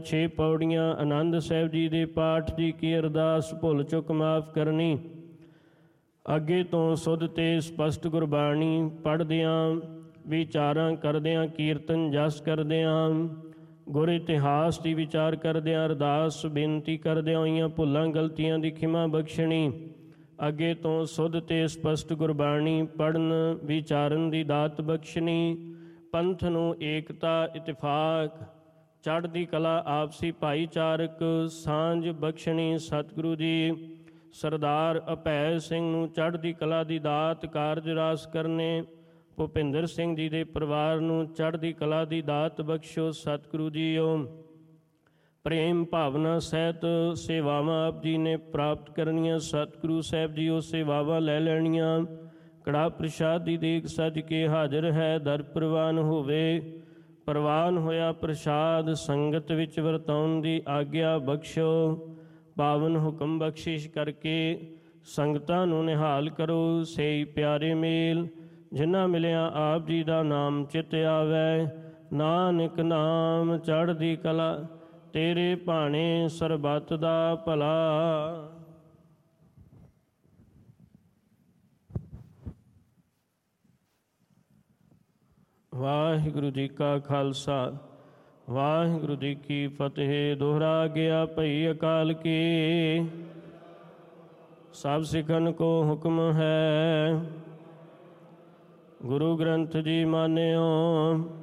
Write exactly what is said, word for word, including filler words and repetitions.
ਛੇ ਪੌੜੀਆਂ। ਆਨੰਦ ਸਾਹਿਬ ਜੀ ਦੇ ਪਾਠ ਦੀ ਕੀ ਅਰਦਾਸ ਭੁੱਲ ਚੁੱਕ ਮਾਫ ਕਰਨੀ। ਅੱਗੇ ਤੋਂ ਸੁਧ ਤੇ ਸਪਸ਼ਟ ਗੁਰਬਾਣੀ ਪੜ੍ਹਦਿਆਂ, ਵਿਚਾਰਾਂ ਕਰਦਿਆਂ, ਕੀਰਤਨ ਜਸ ਕਰਦਿਆਂ, ਗੁਰ ਇਤਿਹਾਸ ਦੀ ਵਿਚਾਰ ਕਰਦਿਆਂ, ਅਰਦਾਸ ਬੇਨਤੀ ਕਰਦਿਆਂ ਹੋਈਆਂ ਭੁੱਲਾਂ ਗਲਤੀਆਂ ਦੀ ਖਿਮਾ ਬਖਸ਼ਣੀ। ਅੱਗੇ ਤੋਂ ਸੁਧ ਤੇ ਸਪਸ਼ਟ ਗੁਰਬਾਣੀ ਪੜ੍ਹਨ ਵਿਚਾਰਨ ਦੀ ਦਾਤ ਬਖਸ਼ਣੀ। ਪੰਥ ਨੂੰ ਏਕਤਾ ਇਤਫਾਕ ਚੜ੍ਹਦੀ ਕਲਾ ਆਪਸੀ ਭਾਈਚਾਰਕ ਸਾਂਝ ਬਖਸ਼ਣੀ। ਸਤਿਗੁਰੂ ਜੀ ਸਰਦਾਰ ਅਭੈ ਸਿੰਘ ਨੂੰ ਚੜ੍ਹਦੀ ਕਲਾ ਦੀ ਦਾਤ ਕਾਰਜ ਰਾਸ ਕਰਨੇ। ਭੁਪਿੰਦਰ ਸਿੰਘ ਜੀ ਦੇ ਪਰਿਵਾਰ ਨੂੰ ਚੜ੍ਹਦੀ ਕਲਾ ਦੀ ਦਾਤ ਬਖਸ਼ੋ। ਸਤਿਗੁਰੂ ਜੀਓ ਪ੍ਰੇਮ ਭਾਵਨਾ ਸਹਿਤ ਸੇਵਾਵਾਂ ਆਪ ਜੀ ਨੇ ਪ੍ਰਾਪਤ ਕਰਨੀਆਂ। ਸਤਿਗੁਰੂ ਸਾਹਿਬ ਜੀ ਉਹ ਸੇਵਾਵਾਂ ਲੈ ਲੈਣੀਆਂ। ਕੜਾਹ ਪ੍ਰਸ਼ਾਦ ਦੀ ਦੇਗ ਸੱਜ ਕੇ ਹਾਜ਼ਰ ਹੈ, ਦਰ ਪ੍ਰਵਾਨ ਹੋਵੇ। ਪ੍ਰਵਾਨ ਹੋਇਆ ਪ੍ਰਸ਼ਾਦ ਸੰਗਤ ਵਿੱਚ ਵਰਤਾਉਣ ਦੀ ਆਗਿਆ ਬਖਸ਼ੋ। ਪਾਵਨ ਹੁਕਮ ਬਖਸ਼ਿਸ਼ ਕਰਕੇ ਸੰਗਤਾਂ ਨੂੰ ਨਿਹਾਲ ਕਰੋ। ਸਹੀ ਪਿਆਰੇ ਮੇਲ ਜਿਨ੍ਹਾਂ ਮਿਲਿਆ ਆਪ ਜੀ ਦਾ ਨਾਮ ਚਿੱਤ ਆਵੈ। ਨਾਨਕ ਨਾਮ ਚੜ੍ਹਦੀ ਕਲਾ ਤੇਰੇ ਭਾਣੇ ਸਰਬੱਤ ਦਾ ਭਲਾ। ਵਾਹਿਗੁਰੂ ਜੀ ਕਾ ਖਾਲਸਾ ਵਾਹਿਗੁਰੂ ਜੀ ਕੀ ਫਤਿਹ। ਦੋਹਰਾ ਗਿਆ ਭਈ ਅਕਾਲ ਕੀ, ਸਭ ਸਿੱਖਨ ਕੋ ਹੁਕਮ ਹੈ। ਗੁਰੂ ਗ੍ਰੰਥ ਜੀ ਮਾਨਿਓ